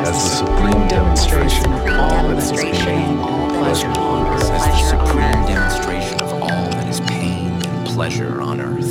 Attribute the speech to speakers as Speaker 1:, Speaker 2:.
Speaker 1: as the supreme demonstration of all that is pain and pleasure on earth.
Speaker 2: As the supreme demonstration of all that is pain and pleasure on earth.